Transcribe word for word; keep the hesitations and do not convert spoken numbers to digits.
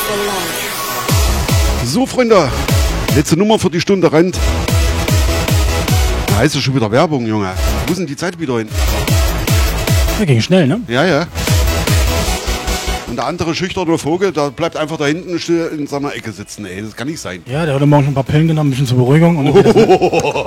So, Freunde, letzte Nummer für die Stunde rennt. Da heißt es schon wieder Werbung, Junge. Wo ist denn die Zeit wieder hin? Ja, ging schnell, ne? Ja, ja. Und der andere schüchterne Vogel, der bleibt einfach da hinten still in seiner Ecke sitzen, ey. Das kann nicht sein. Ja, der hat heute Morgen schon ein paar Pillen genommen, ein bisschen zur Beruhigung. Und oh,